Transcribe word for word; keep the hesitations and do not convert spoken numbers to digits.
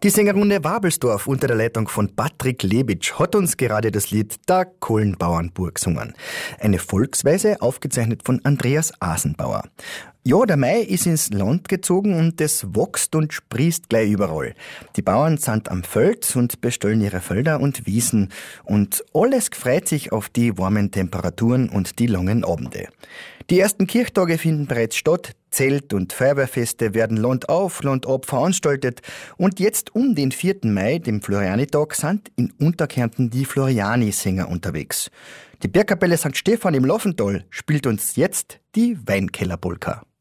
Die Sängerrunde Wabelsdorf unter der Leitung von Patrick Lebitsch hat uns gerade das Lied Der Kohlenbauernburg gesungen. Eine Volksweise, aufgezeichnet von Andreas Asenbauer. Ja, der Mai ist ins Land gezogen und es wächst und sprießt gleich überall. Die Bauern sind am Feld und bestellen ihre Felder und Wiesen. Und alles freut sich auf die warmen Temperaturen und die langen Abende. Die ersten Kirchtage finden bereits statt. Zelt- und Feuerwehrfeste werden Land auf, Land ab veranstaltet. Und jetzt um den vierten Mai, dem Florianitag, sind in Unterkärnten die Floriani-Sänger unterwegs. Die Bergkapelle Sankt Stephan im Laufental spielt uns jetzt die Weinkellerpolka.